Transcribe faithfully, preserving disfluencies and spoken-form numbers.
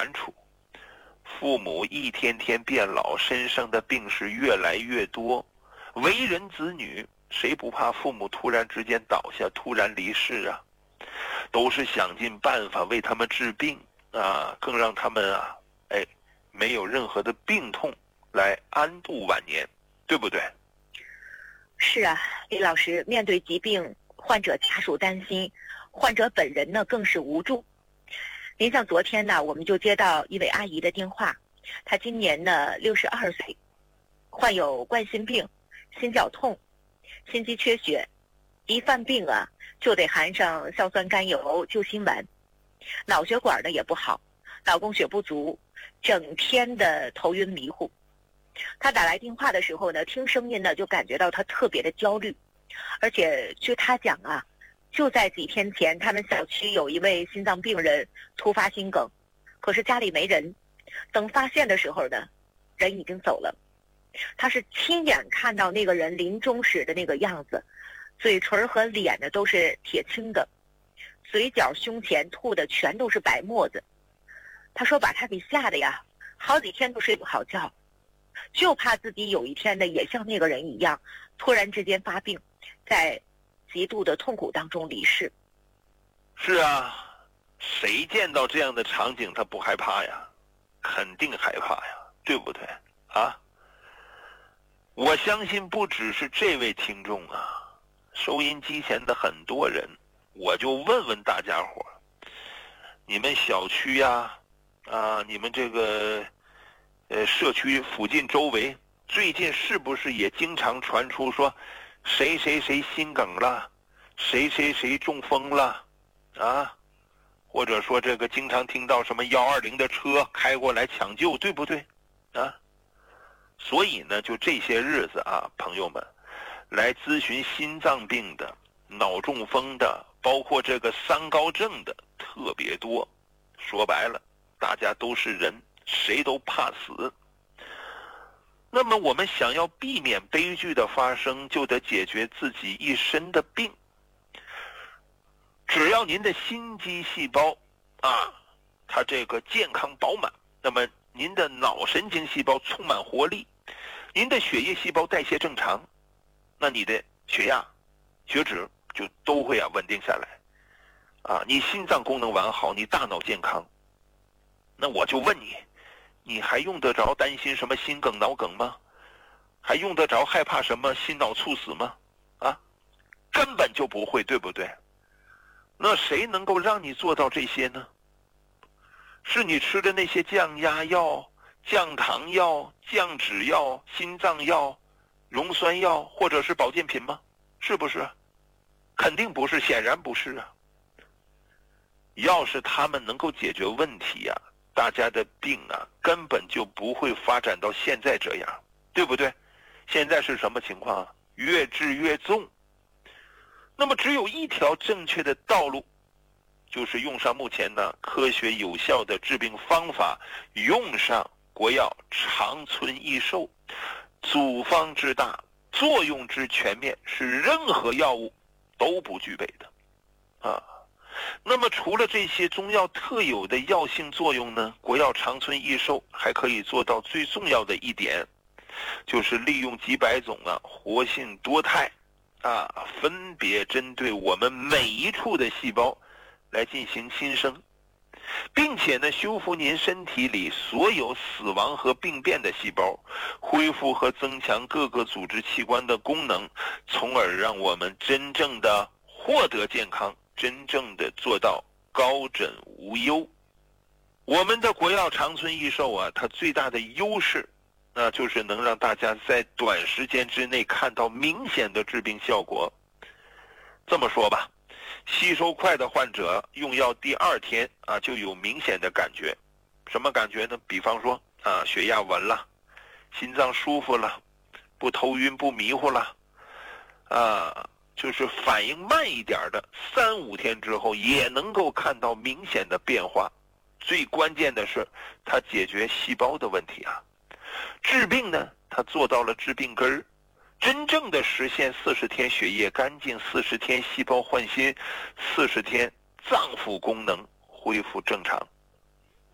难处。父母一天天变老，身上的病是越来越多。为人子女，谁不怕父母突然之间倒下，突然离世啊？都是想尽办法为他们治病啊，更让他们啊，哎，没有任何的病痛来安度晚年，对不对？ 是啊，李老师，面对疾病，患者家属担心，患者本人呢更是无助。您像昨天呢，我们就接到一位阿姨的电话，她今年呢六十二岁，患有冠心病、心绞痛、心肌缺血，一犯病啊就得含上硝酸甘油救心丸，脑血管呢也不好，脑供血不足，整天的头晕迷糊。她打来电话的时候呢，听声音呢就感觉到她特别的焦虑，而且据她讲啊，就在几天前，他们小区有一位心脏病人突发心梗，可是家里没人，等发现的时候呢，人已经走了。他是亲眼看到那个人临终时的那个样子，嘴唇和脸呢都是铁青的，嘴角胸前吐的全都是白沫子。他说把他给吓得呀，好几天都睡不好觉，就怕自己有一天呢也像那个人一样，突然之间发病，在极度的痛苦当中离世。 是啊，谁见到这样的场景他不害怕呀？肯定害怕呀，对不对啊？我相信不只是这位听众啊，收音机前的很多人，我就问问大家伙，你们小区呀，啊，你们这个呃社区附近周围，最近是不是也经常传出说谁谁谁心梗了，谁谁谁中风了啊？或者说这个经常听到什么一二零的车开过来抢救，对不对啊？所以呢，就这些日子啊，朋友们来咨询心脏病的、脑中风的，包括这个三高症的特别多。说白了，大家都是人，谁都怕死。那么我们想要避免悲剧的发生，就得解决自己一身的病。只要您的心肌细胞啊，它这个健康饱满，那么您的脑神经细胞充满活力，您的血液细胞代谢正常，那你的血压、血脂就都会啊稳定下来，啊，你心脏功能完好，你大脑健康，那我就问你，你还用得着担心什么心梗、脑梗吗？还用得着害怕什么心脑猝死吗？啊，根本就不会，对不对？那谁能够让你做到这些呢？是你吃的那些降压药、降糖药、降脂药、心脏药、溶酸药，或者是保健品吗？是不是？肯定不是，显然不是啊。要是他们能够解决问题啊，大家的病啊根本就不会发展到现在这样，对不对？现在是什么情况啊？越治越重。那么只有一条正确的道路，就是用上目前呢科学有效的治病方法，用上国药长存益寿，组方之大，作用之全面，是任何药物都不具备的啊。那么除了这些中药特有的药性作用呢，国药长存益寿还可以做到最重要的一点，就是利用几百种啊活性多肽啊，分别针对我们每一处的细胞来进行新生，并且呢修复您身体里所有死亡和病变的细胞，恢复和增强各个组织器官的功能，从而让我们真正的获得健康，真正的做到高枕无忧。我们的国药长存益寿啊，它最大的优势那就是能让大家在短时间之内看到明显的治病效果。这么说吧，吸收快的患者用药第二天啊就有明显的感觉。什么感觉呢？比方说啊血压稳了，心脏舒服了，不头晕不迷糊了，啊就是反应慢一点的，三五天之后也能够看到明显的变化。最关键的是它解决细胞的问题啊。治病呢，它做到了治病根儿，真正的实现四十天血液干净，四十天细胞换新，四十天脏腑功能恢复正常。